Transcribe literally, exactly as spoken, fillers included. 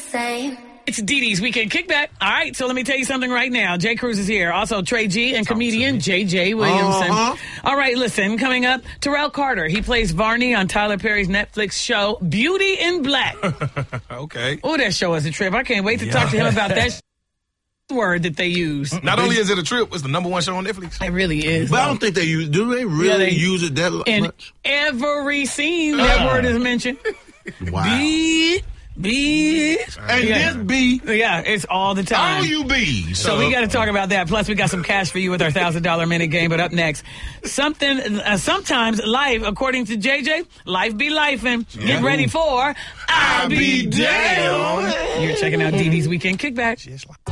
same. It's Dee Dee's Weekend Kickback. All right, so let me tell you something right now. Jay Cruz is here. Also, Trey G and comedian J J Williamson. Uh-huh. All right, listen, coming up, Terrell Carter. He plays Varney on Tyler Perry's Netflix show, Beauty in Black. Okay. Oh, that show is a trip. I can't wait to Yeah. talk to him about that word that they use. Not only is it a trip, it's the number one show on Netflix. It really is. But I don't think they use. Do they really Yeah, they- use it that In much? every scene, that word is mentioned. Wow. Be, be, And yeah. this be Yeah, it's all the time. all you be. So we got to talk about that. Plus, we got some cash for you with our thousand dollar minute game. But up next, something. Uh, sometimes life, according to J J, life be lifing. Get ready for I be damned. You're checking out Dee Dee's Weekend Kickback. Just like